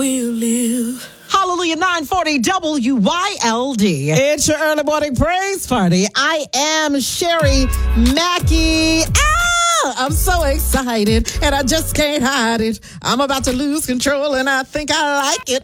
We'll live. Hallelujah, 940 WYLD. It's your early morning praise party. I am Sherry Mackey. I'm so excited, and I just can't hide it. I'm about to lose control, and I think I like it.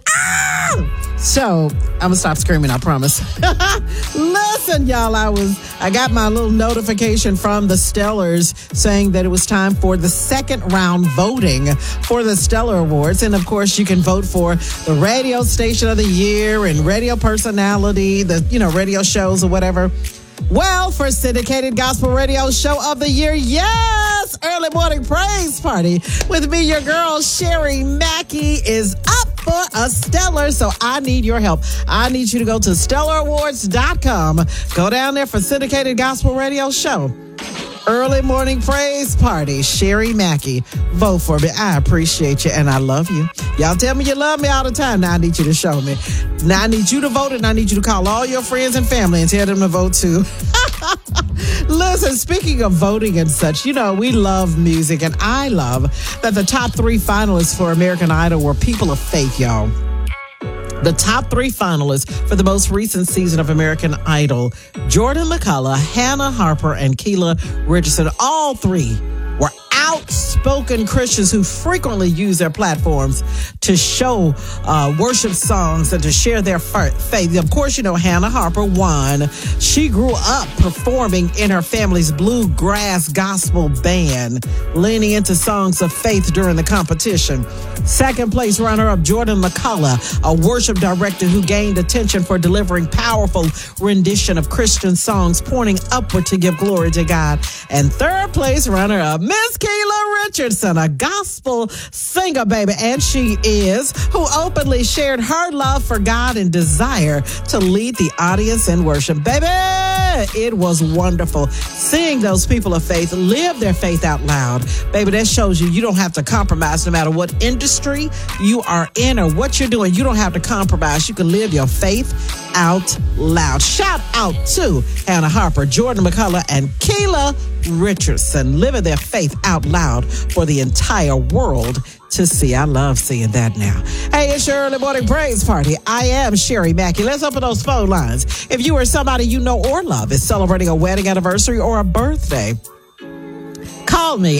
So, I'm going to stop screaming, I promise. Listen, y'all, I got my little notification from the Stellars saying that it was time for the second round voting for the Stellar Awards. And, of course, you can vote for the radio station of the year and radio personality, radio shows or whatever. Well, for Syndicated Gospel Radio Show of the Year, yes, Early Morning Praise Party with me, your girl, Sherry Mackey, is up for a Stellar, so I need your help. I need you to go to StellarAwards.com. Go down there for Syndicated Gospel Radio Show. Early Morning Praise Party, Sherry Mackey. Vote for me. I appreciate you, and I love you. Y'all tell me you love me all the time. Now I need you to show me. Now I need you to vote, and I need you to call all your friends and family and tell them to vote too. Listen, speaking of voting and such, we love music, and I love that the top 3 finalists for American Idol were people of faith, y'all. The top 3 finalists for the most recent season of American Idol, Jordan McCullough, Hannah Harper, and Keila Richardson, all 3 were outspoken Christians who frequently use their platforms to show worship songs and to share their faith. Of course, Hannah Harper won. She grew up performing in her family's bluegrass gospel band, leaning into songs of faith during the competition. Second place runner-up, Jordan McCullough, a worship director who gained attention for delivering powerful rendition of Christian songs, pointing upward to give glory to God. And third place runner-up, Miss Keila Richardson, a gospel singer, baby, and she is, who openly shared her love for God and desire to lead the audience in worship. Baby, it was wonderful seeing those people of faith live their faith out loud. Baby, that shows you don't have to compromise no matter what industry you are in or what you're doing. You don't have to compromise. You can live your faith out loud. Shout out to Hannah Harper, Jordan McCullough, and Keila Richardson, living their faith out loud for the entire world to see. I love seeing that now. Hey, it's your early morning praise party. I am Sherry Mackey. Let's open those phone lines. If you or somebody you know or love is celebrating a wedding anniversary or a birthday, call me,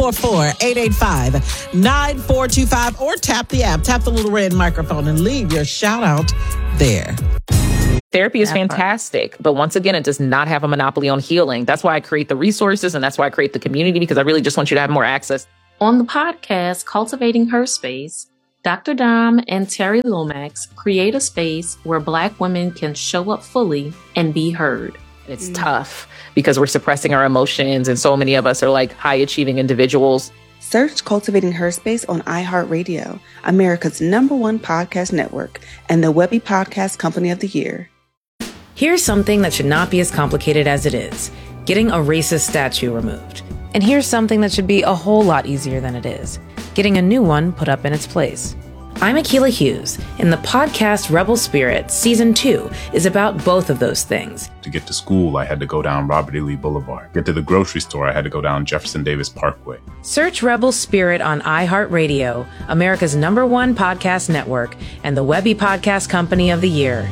844-885-9425, or tap the app, tap the little red microphone and leave your shout out there. Therapy is fantastic, but once again, it does not have a monopoly on healing. That's why I create the resources, and that's why I create the community, because I really just want you to have more access. On the podcast, Cultivating Her Space, Dr. Dom and Terry Lomax create a space where Black women can show up fully and be heard. It's tough because we're suppressing our emotions, and so many of us are like high-achieving individuals. Search Cultivating Her Space on iHeartRadio, America's #1 podcast network, and the Webby Podcast Company of the Year. Here's something that should not be as complicated as it is: getting a racist statue removed. And here's something that should be a whole lot easier than it is: getting a new one put up in its place. I'm Akilah Hughes, and the podcast Rebel Spirit Season 2 is about both of those things. To get to school, I had to go down Robert E. Lee Boulevard. Get to the grocery store, I had to go down Jefferson Davis Parkway. Search Rebel Spirit on iHeartRadio, America's #1 podcast network, and the Webby Podcast Company of the Year.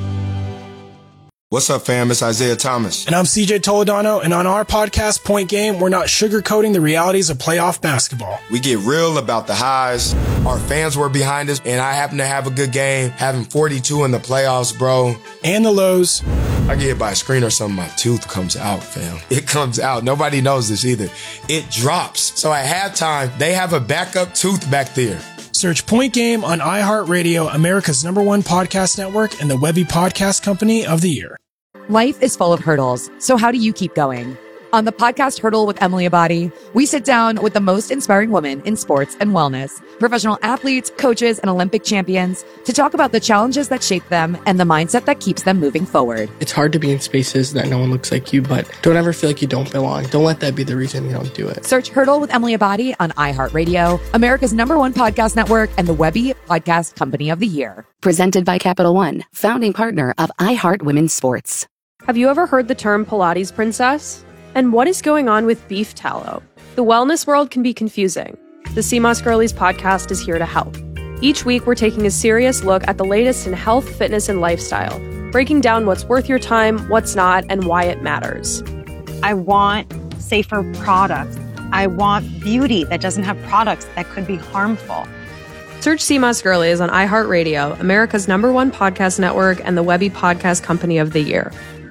What's up, fam? It's Isaiah Thomas. And I'm CJ Toledano, and on our podcast, Point Game, we're not sugarcoating the realities of playoff basketball. We get real about the highs. Our fans were behind us, and I happen to have a good game, having 42 in the playoffs, bro. And the lows. I get hit by a screen or something, my tooth comes out, fam. It comes out. Nobody knows this either. It drops. So at halftime, they have a backup tooth back there. Search Point Game on iHeartRadio, America's #1 podcast network, and the Webby Podcast Company of the Year. Life is full of hurdles, so how do you keep going? On the podcast Hurdle with Emily Abadi, we sit down with the most inspiring women in sports and wellness, professional athletes, coaches, and Olympic champions to talk about the challenges that shape them and the mindset that keeps them moving forward. It's hard to be in spaces that no one looks like you, but don't ever feel like you don't belong. Don't let that be the reason you don't do it. Search Hurdle with Emily Abadi on iHeartRadio, America's #1 podcast network, and the Webby Podcast Company of the Year. Presented by Capital One, founding partner of iHeart Women's Sports. Have you ever heard the term Pilates princess? And what is going on with beef tallow? The wellness world can be confusing. The CMOS Girlies podcast is here to help. Each week, we're taking a serious look at the latest in health, fitness, and lifestyle, breaking down what's worth your time, what's not, and why it matters. I want safer products. I want beauty that doesn't have products that could be harmful. Search Sea Moss Girlies on iHeartRadio, America's #1 podcast network and the Webby Podcast Company of the Year.